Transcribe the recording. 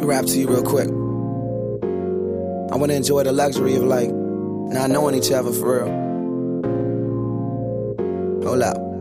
rap to you real quick. I want to enjoy the luxury of like not knowing each other for real. Hold up.